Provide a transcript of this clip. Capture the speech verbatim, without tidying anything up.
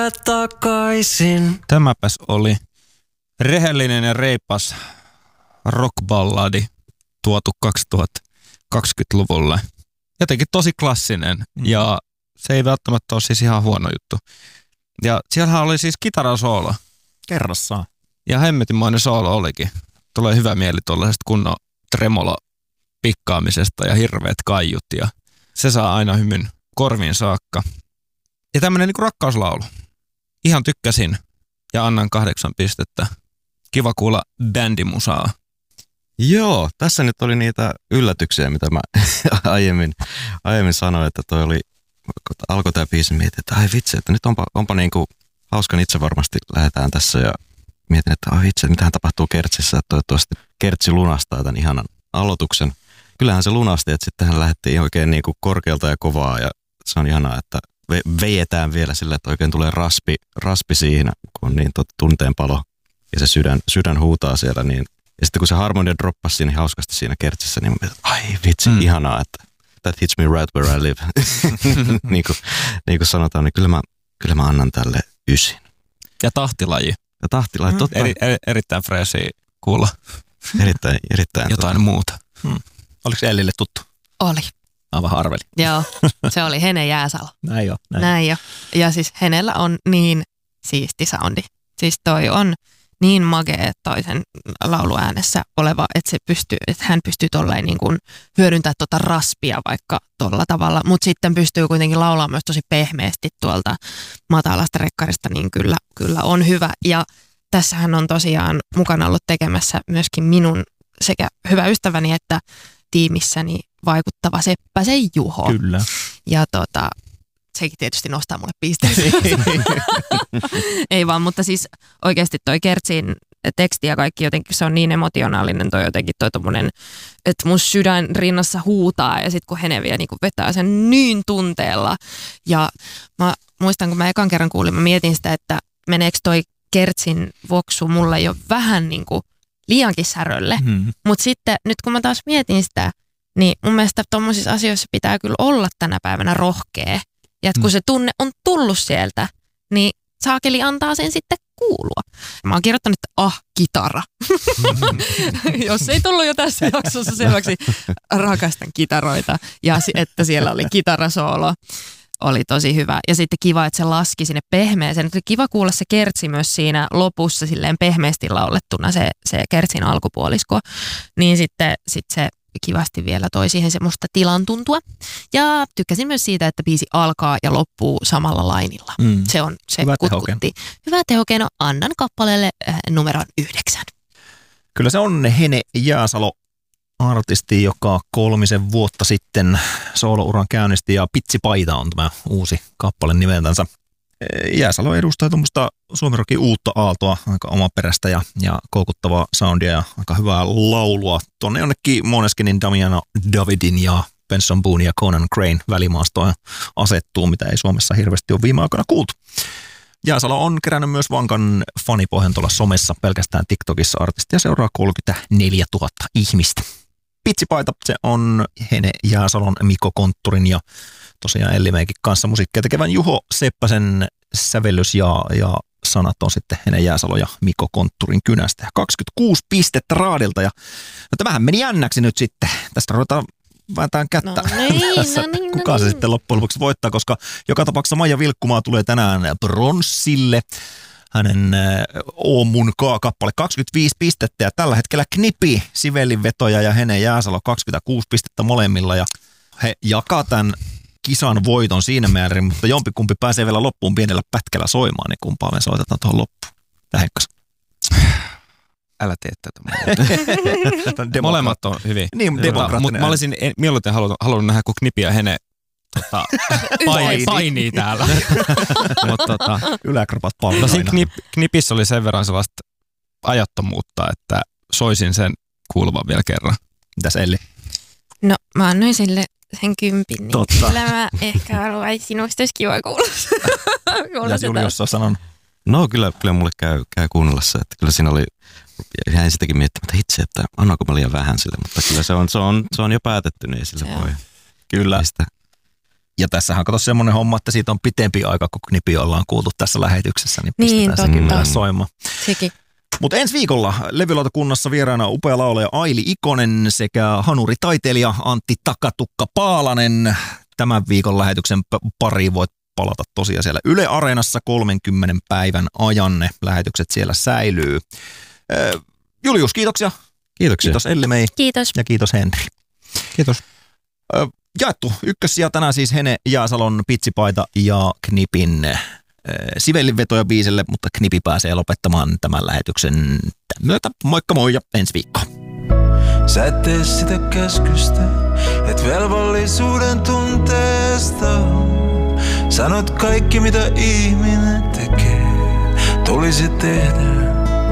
vielä takaisin. Tämäpäs oli rehellinen ja reipas rockballadi tuotu kaksituhattakaksikymmentäluvulle. Jotenkin tosi klassinen mm. ja se ei välttämättä ole siis ihan huono juttu. Ja siellähän oli siis kitarasoolo. Kerrassaan. Ja hemmetinmainen soolo olikin. Tulee hyvä mieli tuollaisesta kunnon tremolo pikkaamisesta ja hirveät kaiut ja se saa aina hymyn korviin saakka. Ja tämmönen niinku rakkauslaulu. Ihan tykkäsin ja annan kahdeksan pistettä. Kiva kuulla bändimusaa. Joo, tässä nyt oli niitä yllätyksiä, mitä mä aiemmin, aiemmin sanoin, että toi oli, alkoi tää biisi mietin, että ai vitsi, että nyt onpa, onpa niinku hauskan itse varmasti lähdetään tässä ja mietin, että ai vitsi, että mitähän tapahtuu Kertsissä, että toivottavasti Kertsi lunastaa tämän ihanan aloituksen. Kyllähän se lunasti, että sitten hän lähdettiin oikein niinku korkealta ja kovaa ja se on ihanaa, että vejetään vielä sillä, että oikein tulee raspi, raspi siinä, kun on niin tot, tunteenpalo ja se sydän, sydän huutaa siellä. Niin. Ja sitten kun se harmonia droppasi siinä hauskasti siinä Kertsissä, niin mä mietin, ai vitsi, mm. ihanaa, että that hits me right where I live. niin, kuin, niin kuin sanotaan, niin kyllä mä, kyllä mä annan tälle ysin. Ja tahtilaji. Ja tahtilaji, mm. totta. Eri, eri, erittäin freesiä kuulla. erittäin, erittäin. Jotain tota. muuta. Hmm. Oliko se Ellille tuttu? Oli. Mä vähän arvelin. Joo, se oli Hene Jääsalo. Näin jo. Näin, näin jo. Ja siis Henellä on niin siisti soundi. Siis toi on niin magea toisen lauluäänessä oleva, että, se pystyy, että hän pystyy tolleen niin kuin hyödyntämään tuota raspia vaikka tolla tavalla. Mutta sitten pystyy kuitenkin laulamaan myös tosi pehmeästi tuolta matalasta rekkarista, niin kyllä, kyllä on hyvä. Ja tässähän on tosiaan mukana ollut tekemässä myöskin minun sekä hyvä ystäväni että tiimissäni vaikuttava Seppäsen Juho. Kyllä. Ja tota, sekin tietysti nostaa mulle pisteitä. Ei vaan, mutta siis oikeasti toi Kertsin teksti ja kaikki jotenkin, se on niin emotionaalinen toi jotenkin toi tommonen, että mun sydän rinnassa huutaa ja sit kun Hene vielä niin vetää sen niin tunteella. Ja mä muistan, kun mä ekan kerran kuulin, mä mietin sitä, että meneekö toi Kertsin voksu mulle jo vähän niin kuin liiankin särölle. Hmm. Mutta sitten nyt kun mä taas mietin sitä, niin mun mielestä tommosissa asioissa pitää kyllä olla tänä päivänä rohkea. Ja kun hmm. se tunne on tullut sieltä, niin saakeli antaa sen sitten kuulua. Mä oon kirjoittanut, että ah, kitara. Hmm. Jos ei tullut jo tässä jaksossa selväksi, rakastan kitaroita. Ja että siellä oli kitarasoolo. Oli tosi hyvä. Ja sitten kiva, että se laski sinne pehmeeseen. Nyt oli kiva kuulla se Kertsi myös siinä lopussa silleen pehmeästi laulettuna se, se Kertsin alkupuolisko. Niin sitten sit se kivasti vielä toi siihen semmoista tilan tuntua. Ja tykkäsin myös siitä, että biisi alkaa ja loppuu samalla lainilla. Mm. Se on se hyvä kutkutti. Tehokeino. Hyvä tehokeino. Annan kappaleelle äh, numeron yhdeksän. Kyllä se on Hene Jääsalo. Artisti, joka kolmisen vuotta sitten soolouran käynnisti ja Pitsipaita on tämä uusi kappale nimeltänsä. Jääsalo edustaa tuommoista suomirokin uutta aaltoa, aika omaperäistä ja, ja koukuttavaa soundia ja aika hyvää laulua. Tuonne jonnekin Måneskin Damiano Davidin ja Benson Boone ja Conan Crane välimaastoon asettuu, mitä ei Suomessa hirveästi ole viime aikoina kuultu. Jääsalo on kerännyt myös vankan fanipohjan tuolla somessa, pelkästään TikTokissa artistia seuraa kolmekymmentäneljätuhatta ihmistä. Pitsipaita, se on Hene Jääsalon, Mikko Kontturin ja tosiaan Ellimeikin kanssa musiikkia tekevän Juho Seppäsen sävellys ja, ja sanat on sitten Hene Jääsalo ja Mikko Kontturin kynästä. kaksikymmentäkuusi pistettä raadilta ja no tämähän meni jännäksi nyt sitten. Tästä ruvetaan vääntään kättä. No niin, Tässä, no niin, kuka no se niin. sitten loppujen lopuksi voittaa, koska joka tapauksessa Maija Vilkkumaa tulee tänään bronssille. Hänen Oomun kappale kaksikymmentäviisi pistettä ja tällä hetkellä Knipi, Sivellin vetoja ja Hene Jääsalo kaksikymmentäkuusi pistettä molemmilla ja he jakaa tämän kisan voiton siinä määrin, mutta jompikumpi pääsee vielä loppuun pienellä pätkällä soimaan, niin kumpaa me soitetaan tuohon loppuun. Tähekkas. Älä tee tätä. Molemmat on hyvin. Niin, demokraattinen. Mutta mä olisin mieluiten halunnut, halunnut nähdä, kun Knipi ja Hene tota, painii, painii täällä. Mut, tota, Yläkropat paljon. No siinä knip, Knipissä oli sen verran sellaista ajattomuutta, että soisin sen kuuluvan vielä kerran. Mitäs Elli? No mä annoin sille sen kympin, niin Totta. kyllä mä ehkä haluaisin sinusta olisi kiva kuulla. kuulla Ja Julius on sanonut. No kyllä, kyllä mulle käy, käy kuunnella se, että kyllä siinä oli, jäin sitäkin miettimättä itse, että annaanko mä liian vähän sille, mutta kyllä se on, se on, se on jo päätetty, niin sille Joo. voi. Kyllä. Mistä. Ja tässähän kato semmoinen homma, että siitä on pitempi aika, kun Knipi ollaan kuultu tässä lähetyksessä, niin Niin, pistetään sekin totta. vielä soimaan. Sekin. Mutta ensi viikolla levylautakunnassa vieraana upea laulaja Aili Ikonen sekä hanuritaiteilija Antti Takatukka Paalanen. Tämän viikon lähetyksen pariin voit palata tosiaan siellä Yle Areenassa kolmenkymmenen päivän ajan. Ne lähetykset siellä säilyy. Äh, Julius, kiitoksia. Kiitoksia. Kiitos Elli-Mei Kiitos. ja kiitos Henri. Kiitos. Äh, jaettu ykkössiä tänään siis Hene Jääsalon Pitsipaita ja Knipin äh, sivellinvetoja biisille, mutta Knipi pääsee lopettamaan tämän lähetyksen tämän myötä. Moikka moi ja ensi viikkoon. Sä et tee sitä käskystä, et velvollisuuden tunteesta. Sanot kaikki mitä ihminen tekee, tulisi tehdä.